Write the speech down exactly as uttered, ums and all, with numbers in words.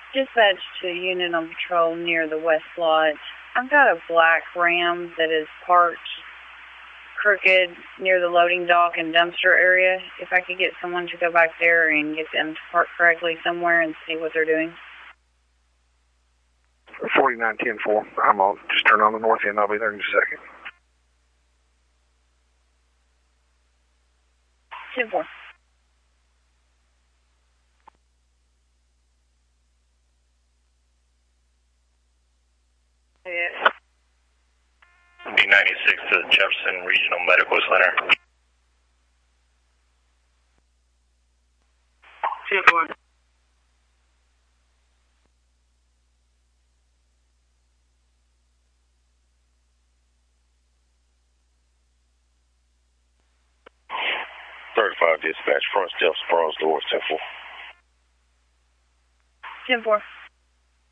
Dispatch to a unit on patrol near the West Lot. I've got a black Ram that is parked crooked near the loading dock and dumpster area. If I could get someone to go back there and get them to park correctly somewhere and see what they're doing. forty-nine ten four. I'm on. Just turn on the north end. I'll be there in just a second. ten four. Yeah. B ninety-six to the Jefferson Regional Medical Center. ten four. thirty-five dispatch, front steps, bronze doors, ten four. ten four.